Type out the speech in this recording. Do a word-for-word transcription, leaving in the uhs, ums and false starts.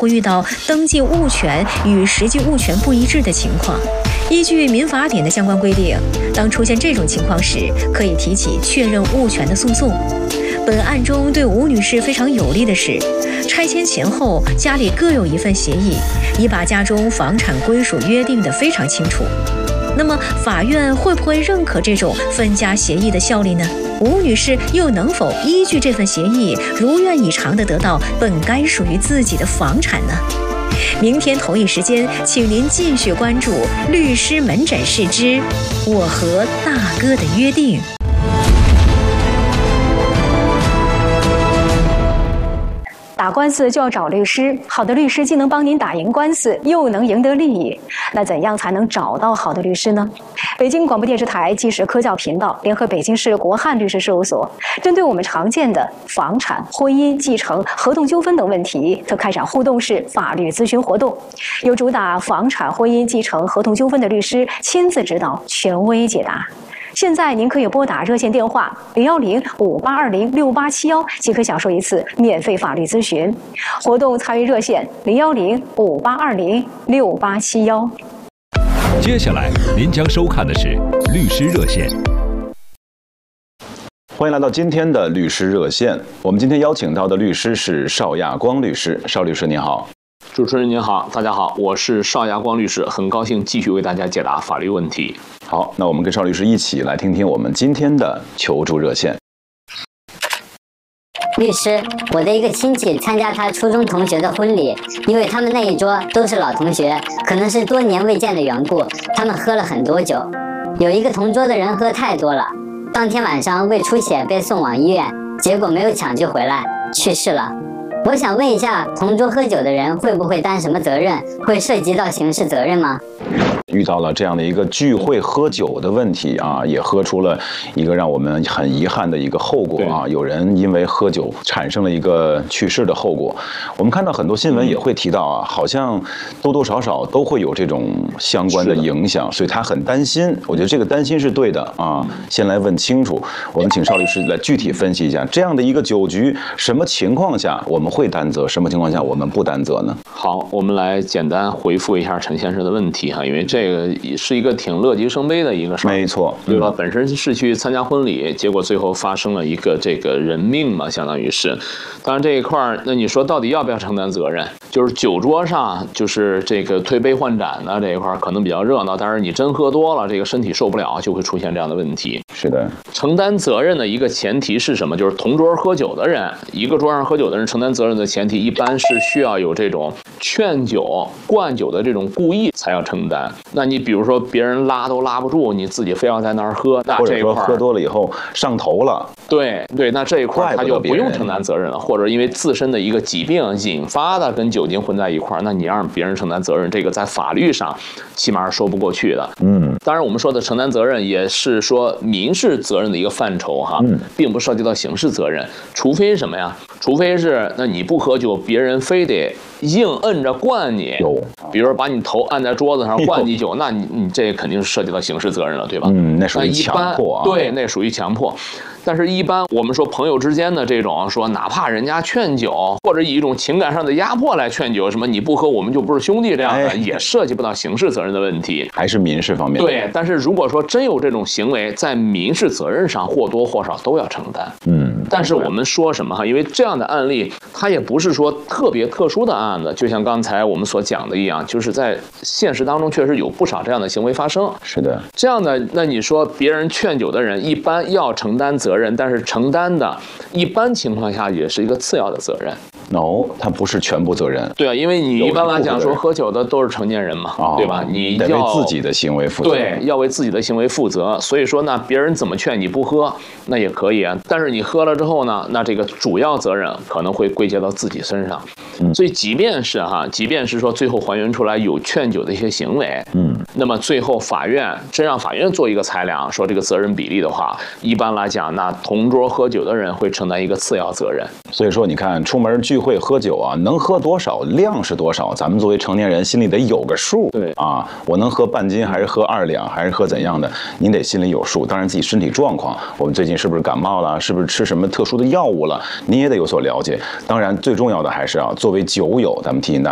会遇到登记物权与实际物权不一致的情况。依据民法典的相关规定，当出现这种情况时，可以提起确认物权的诉讼。本案中对吴女士非常有利的是，拆迁前后家里各有一份协议，已把家中房产归属约定得非常清楚。那么法院会不会认可这种分家协议的效力呢？吴女士又能否依据这份协议如愿以偿地得到本该属于自己的房产呢？明天同一时间，请您继续关注律师门诊室之我和大哥的约定。 打官司就要找律师，好的律师既能帮您打赢官司，又能赢得利益。那怎样才能找到好的律师呢？北京广播电视台纪实科教频道联合北京市国汉律师事务所，针对我们常见的房产、婚姻、继承、合同纠纷等问题，特开展互动式法律咨询活动，由主打房产、婚姻、继承、合同纠纷的律师亲自指导，权威解答。现在您可以拨打热线电话零幺零五八二零六八七幺，即可享受一次免费法律咨询。活动参与热线零幺零五八二零六八七幺。 接下来您将收看的是律师热线。 欢迎来到今天的律师热线。我们今天邀请到的律师是邵亚光律师。邵律师您好。 主持人您好，大家好，我是邵亚光律师，很高兴继续为大家解答法律问题。 好，那我们跟邵律师一起来听听我们今天的求助热线。 律师，我的一个亲戚参加他初中同学的婚礼，因为他们那一桌都是老同学，可能是多年未见的缘故，他们喝了很多酒。有一个同桌的人喝太多了，当天晚上胃出血被送往医院，结果没有抢救回来，去世了。我想问一下，同桌喝酒的人会不会担什么责任？会涉及到刑事责任吗？ 遇到了这样的一个聚会喝酒的问题啊，也喝出了一个让我们很遗憾的一个后果啊。有人因为喝酒产生了一个去世的后果。我们看到很多新闻也会提到啊，好像多多少少都会有这种相关的影响，所以他很担心。我觉得这个担心是对的啊。先来问清楚，我们请邵律师来具体分析一下这样的一个酒局，什么情况下我们会担责，什么情况下我们不担责呢？ 好，我们来简单回复一下陈先生的问题哈，因为这个是一个挺乐极生悲的一个事儿， 没错， 对吧？嗯、本身是去参加婚礼，结果最后发生了一个这个人命嘛，相当于是。当然这一块儿，那你说到底要不要承担责任？就是酒桌上，就是这个推杯换盏的这一块儿可能比较热闹，但是你真喝多了，这个身体受不了，就会出现这样的问题。 是的， 承担责任的一个前提是什么？就是同桌喝酒的人，一个桌上喝酒的人承担责任的前提，一般是需要有这种劝酒、灌酒的这种故意才要承担。那你比如说别人拉都拉不住，你自己非要在那儿喝，那这一块或者说喝多了以后上头了， 对对，那这一块他就不用承担责任了。或者因为自身的一个疾病引发的跟酒精混在一块儿，那你让别人承担责任，这个在法律上起码是说不过去的。嗯，当然我们说的承担责任也是说民事责任的一个范畴哈，嗯、并不涉及到刑事责任，除非什么呀？除非是那你不喝酒，别人非得硬摁着灌你，比如说把你头按在桌子上灌你酒，那你你这肯定是涉及到刑事责任了，对吧？ 嗯，那属于强迫啊。 对，那属于强迫。但是，一般我们说朋友之间的这种说，哪怕人家劝酒，或者以一种情感上的压迫来劝酒，什么你不喝我们就不是兄弟这样的，哎、也涉及不到刑事责任的问题， 还是民事方面。 对，但是如果说真有这种行为，在民事责任上或多或少都要承担。嗯，但是我们说什么哈？因为这样的案例，它也不是说特别特殊的案子，就像刚才我们所讲的一样，就是在现实当中确实有不少这样的行为发生。 是的， 这样的，那你说别人劝酒的人一般要承担责任。责任，但是承担的，一般情况下也是一个次要的责任。 no， 它不是全部责任。 对啊，因为你一般来讲说喝酒的都是成年人嘛，哦、对吧？你得为自己的行为负责。 对，要为自己的行为负责。所以说呢，别人怎么劝你不喝，那也可以啊。但是你喝了之后呢，那这个主要责任可能会归结到自己身上。嗯、所以即便是哈，即便是说最后还原出来有劝酒的一些行为，嗯，那么最后法院真让法院做一个裁量，说这个责任比例的话，一般来讲，那同桌喝酒的人会承担一个次要责任。 所以说，你看出门聚会喝酒啊，能喝多少量是多少，咱们作为成年人心里得有个数。对啊，我能喝半斤还是喝二两还是喝怎样的，您得心里有数。当然自己身体状况，我们最近是不是感冒了，是不是吃什么特殊的药物了，您也得有所了解。当然最重要的还是啊，作为酒友，咱们提醒大家。